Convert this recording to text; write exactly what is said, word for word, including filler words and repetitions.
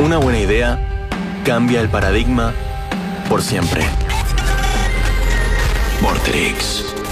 Una buena idea cambia el paradigma por siempre. Vortrix.